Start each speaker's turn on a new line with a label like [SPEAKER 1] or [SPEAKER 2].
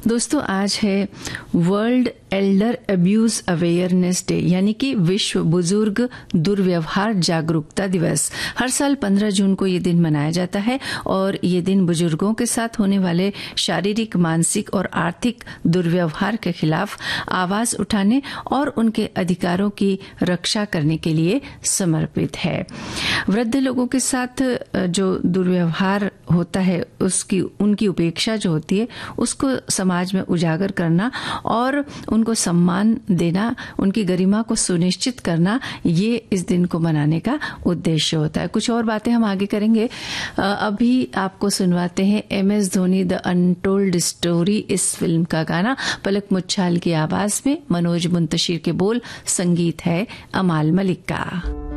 [SPEAKER 1] दोस्तों, आज है world Elder abuse awareness day, यानी कि विश्व बुजुर्ग दुर्व्यवहार जागरूकता दिवस। हर साल 15 जून को ये दिन मनाया जाता है और ये दिन बुजुर्गों के साथ होने वाले शारीरिक, मानसिक और आर्थिक दुर्व्यवहार के खिलाफ आवाज उठाने और उनके अधिकारों की रक्षा करने के लिए समर्पित है। वृद्ध लोगों के साथ जो दुर्व्यवहार होता है, उनकी उपेक्षा जो होती है, उसको समाज में उजागर करना और उनको सम्मान देना, उनकी गरिमा को सुनिश्चित करना, ये इस दिन को मनाने का उद्देश्य होता है। कुछ और बातें हम आगे करेंगे। अभी आपको सुनवाते हैं MS Dhoni the untold story, इस फिल्म का गाना पलक मुच्छाल की आवाज में, मनोज मुंतशिर के बोल, संगीत है अमाल मलिक का।